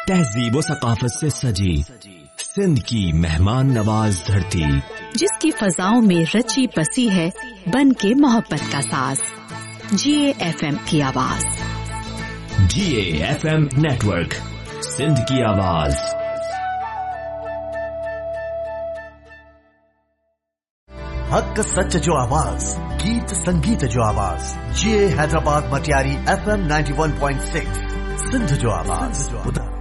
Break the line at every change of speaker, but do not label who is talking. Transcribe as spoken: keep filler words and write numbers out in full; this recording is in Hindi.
तहजीब व सकाफत से सजी सिंध की मेहमान नवाज धरती,
जिसकी फजाओं में रची बसी है बन के मोहब्बत का साज। जीए एफएम की आवाज।
जीए एफएम नेटवर्क, सिंध की आवाज।
हक सच जो आवाज, गीत संगीत जो आवाज। जीए Hyderabad Matiari FM ninety one point six, Sindh जो आवाज।